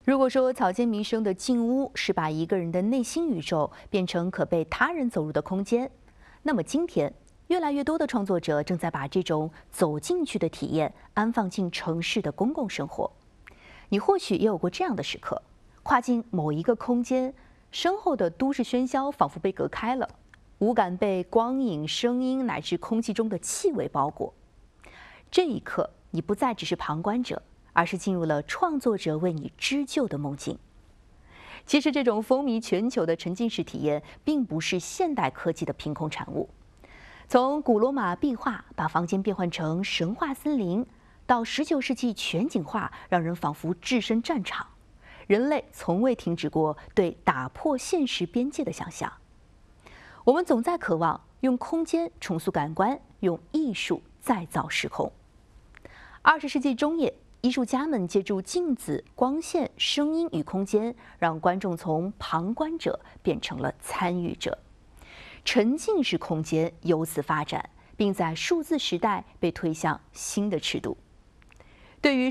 如果说草间弥生的静屋是把一个人的内心宇宙变成可被他人走入的空间，那么今天越来越多的创作者正在把这种走进去的体验安放进城市的公共生活。你或许也有过这样的时刻，跨进某一个空间，身后的都市喧嚣仿佛被隔开了，五感被光影、声音乃至空气中的气味包裹。这一刻，你不再只是旁观者，而是进入了创作者为你织就的梦境。其实，这种风靡全球的沉浸式体验，并不是现代科技的凭空产物。从古罗马壁画把房间变换成神话森林，到19世纪全景画让人仿佛置身战场，人类从未停止过对打破现实边界的想象。我们总在渴望用空间重塑感官，用艺术再造时空。20世纪中叶，艺术家们借助镜子、光线、声音与空间，让观众从旁观者变成了参与者。沉浸式空间由此发展，并在数字时代被推向新的尺度。对于